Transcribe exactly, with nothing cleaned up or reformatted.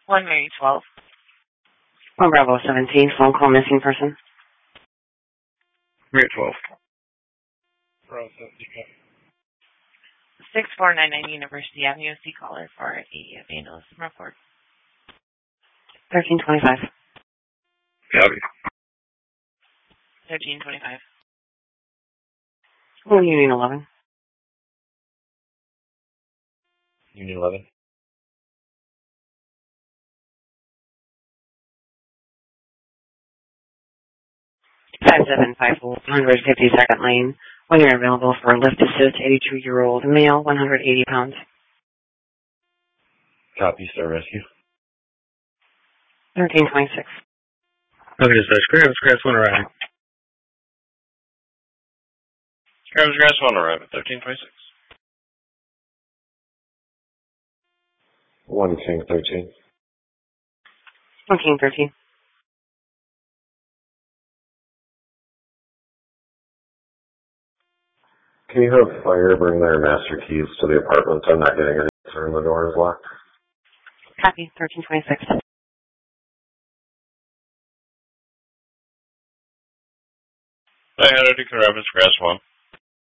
one Mary twelve. One Bravo seventeen, phone call missing person. Mary twelve. Bravo seventeen. six four nine nine University Avenue, C caller for a vandalism report. thirteen twenty-five. Copy. thirteen twenty-five. Oh, Union eleven. Union eleven. five seven five four, one hundred fifty-second Lane. When you're available for a lift assist, eighty-two-year-old male, one hundred eighty pounds. Copy, Star Rescue. thirteen twenty-six. Okay, dispatch. Grabs, grabs one arriving. Grabs, grabs one arriving. thirteen twenty-six. One King thirteen. One King thirteen. Can you have fire bring their master keys to the apartment? I'm not getting any answer and the door is locked. Copy, thirteen twenty-six. I had to do Carabas, grass one.